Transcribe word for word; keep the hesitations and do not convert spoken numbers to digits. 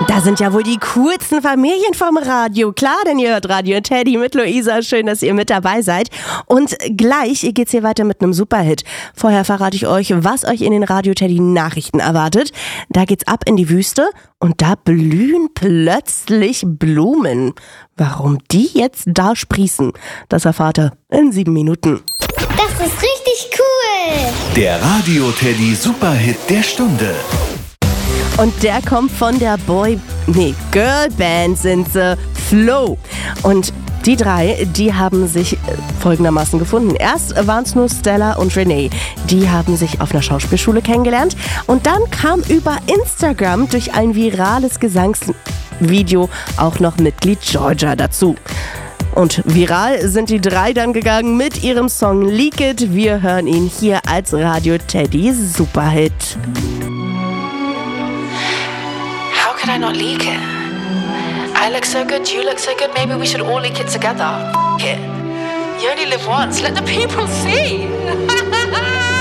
Da sind ja wohl die coolsten Familien vom Radio. Klar, denn ihr hört Radio Teddy mit Luisa. Schön, dass ihr mit dabei seid. Und gleich geht's hier weiter mit einem Superhit. Vorher verrate ich euch, was euch in den Radio Teddy Nachrichten erwartet. Da geht's ab in die Wüste und da blühen plötzlich Blumen. Warum die jetzt da sprießen, das erfahrt ihr in sieben Minuten. Das ist richtig cool. Der Radio Teddy Superhit der Stunde. Und der kommt von der Boy, nee, Girlband sind sie, Flow. Und die drei, die haben sich folgendermaßen gefunden. Erst waren es nur Stella und Renee. Die haben sich auf einer Schauspielschule kennengelernt. Und dann kam über Instagram durch ein virales Gesangsvideo auch noch Mitglied Georgia dazu. Und viral sind die drei dann gegangen mit ihrem Song Leak It. Wir hören ihn hier als Radio Teddy Superhit. How could I not leak it? I look so good, you look so good, maybe we should all leak it together. F it. You only live once, let the people see.